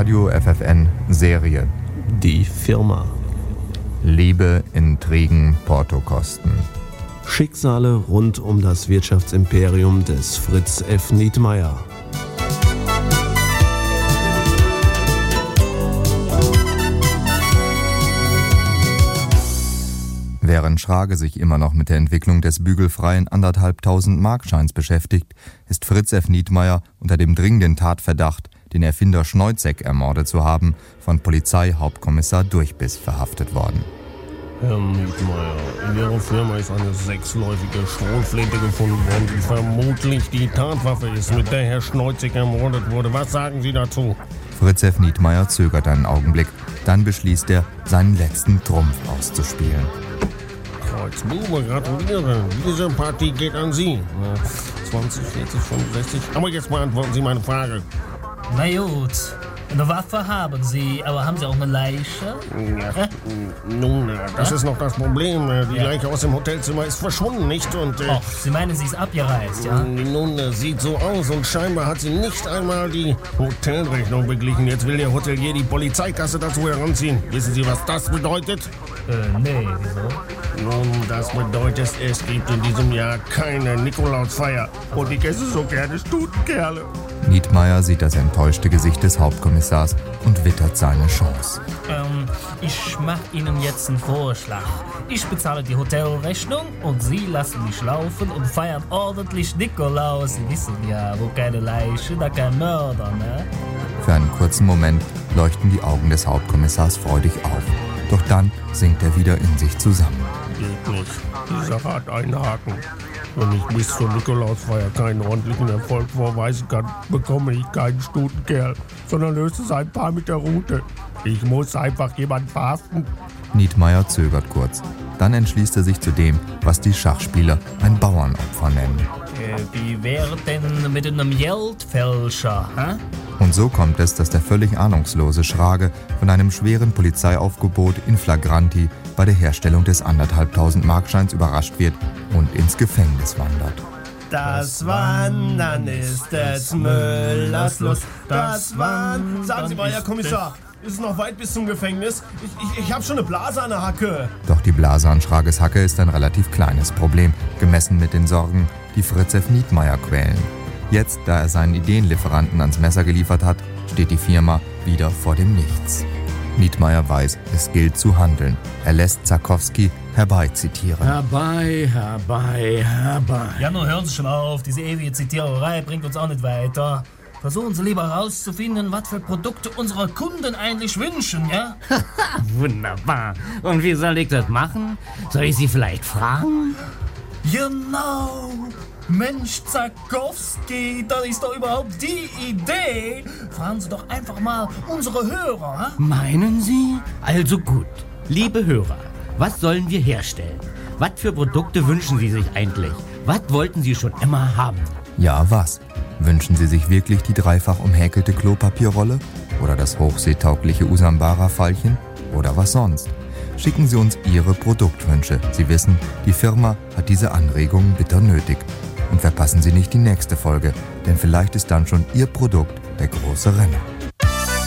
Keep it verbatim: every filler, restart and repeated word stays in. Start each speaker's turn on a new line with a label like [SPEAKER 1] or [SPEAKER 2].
[SPEAKER 1] Radio F F N Serie.
[SPEAKER 2] Die Firma.
[SPEAKER 1] Liebe, Intrigen, Portokosten.
[SPEAKER 2] Schicksale rund um das Wirtschaftsimperium des Fritz F. Nietmeyer.
[SPEAKER 1] Während Schrage sich immer noch mit der Entwicklung des bügelfreien anderthalbtausend Markscheins beschäftigt, ist Fritz F. Nietmeyer unter dem dringenden Tatverdacht, den Erfinder Schneuzek ermordet zu haben, von Polizeihauptkommissar Durchbiss verhaftet worden.
[SPEAKER 3] Herr Nietmeyer, in Ihrer Firma ist eine sechsläufige Schrotflinte gefunden worden, die vermutlich die Tatwaffe ist, mit der Herr Schneuzek ermordet wurde. Was sagen Sie dazu?
[SPEAKER 1] Fritz F. Nietmeyer zögert einen Augenblick, dann beschließt er, seinen letzten Trumpf auszuspielen.
[SPEAKER 3] Kreuzbube, gratuliere. Diese Partie geht an Sie. zwanzig, vierzig, fünfundsechzig. Aber jetzt beantworten Sie meine Frage.
[SPEAKER 4] Na gut, eine Waffe haben Sie, aber haben Sie auch eine Leiche?
[SPEAKER 3] Ja, nun, das ja? ist noch das Problem. Die ja. Leiche aus dem Hotelzimmer ist verschwunden, nicht? Und, äh,
[SPEAKER 4] oh, Sie meinen, sie ist abgereist, ja?
[SPEAKER 3] Nun, das sieht so aus und scheinbar hat sie nicht einmal die Hotelrechnung beglichen. Jetzt will der Hotelier die Polizeikasse dazu heranziehen. Wissen Sie, was das bedeutet?
[SPEAKER 4] Äh, nee, wieso?
[SPEAKER 3] Nun, das bedeutet, es gibt in diesem Jahr keine Nikolausfeier. Und ich esse so gerne Stutenkerle.
[SPEAKER 1] Nietmeyer sieht das enttäuschte Gesicht des Hauptkommissars und wittert seine Chance.
[SPEAKER 4] Ähm, ich mach Ihnen jetzt einen Vorschlag. Ich bezahle die Hotelrechnung und Sie lassen mich laufen und feiern ordentlich Nikolaus. Sie wissen ja, wo keine Leiche, da kein Mörder, ne?
[SPEAKER 1] Für einen kurzen Moment leuchten die Augen des Hauptkommissars freudig auf. Doch dann sinkt er wieder in sich zusammen.
[SPEAKER 3] Geht nicht. Die Sache hat einen Haken. Wenn ich bis zur Nikolausfeier keinen ordentlichen Erfolg vorweisen kann, bekomme ich keinen Stutenkerl, sondern löse es ein paar mit der Rute. Ich muss einfach jemanden verhaften.
[SPEAKER 1] Nietmeyer zögert kurz. Dann entschließt er sich zu dem, was die Schachspieler ein Bauernopfer nennen.
[SPEAKER 4] Äh, wie wäre denn mit einem Geldfälscher, hä?
[SPEAKER 1] Und so kommt es, dass der völlig ahnungslose Schrage von einem schweren Polizeiaufgebot in Flagranti bei der Herstellung des anderthalbtausend Markscheins überrascht wird und ins Gefängnis wandert.
[SPEAKER 5] Das Wandern ist des Müllers Lust. Das Wandern. Sagen Sie mal, Herr Kommissar, ist es noch weit bis zum Gefängnis? Ich, ich, ich habe schon eine Blase an der Hacke.
[SPEAKER 1] Doch die Blase an Schrages Hacke ist ein relativ kleines Problem, gemessen mit den Sorgen, die Fritz F. Nietmeyer quälen. Jetzt, da er seinen Ideenlieferanten ans Messer geliefert hat, steht die Firma wieder vor dem Nichts. Nietmeyer weiß, es gilt zu handeln. Er lässt Zarkowski herbeizitieren.
[SPEAKER 6] Herbei, herbei, herbei.
[SPEAKER 4] Ja, nun hören Sie schon auf. Diese ewige Zitiererei bringt uns auch nicht weiter. Versuchen Sie lieber herauszufinden, was für Produkte unsere Kunden eigentlich wünschen, ja?
[SPEAKER 6] Wunderbar. Und wie soll ich das machen? Soll ich Sie vielleicht fragen?
[SPEAKER 4] Genau. Mensch, Zarkowski, das ist doch überhaupt die Idee. Fragen Sie doch einfach mal unsere Hörer. Ha?
[SPEAKER 6] Meinen Sie? Also gut. Liebe Hörer, was sollen wir herstellen? Was für Produkte wünschen Sie sich eigentlich? Was wollten Sie schon immer haben?
[SPEAKER 1] Ja, was? Wünschen Sie sich wirklich die dreifach umhäkelte Klopapierrolle? Oder das hochseetaugliche Usambara-Fallchen? Oder was sonst? Schicken Sie uns Ihre Produktwünsche. Sie wissen, die Firma hat diese Anregungen bitter nötig. Und verpassen Sie nicht die nächste Folge, denn vielleicht ist dann schon Ihr Produkt der große Renner.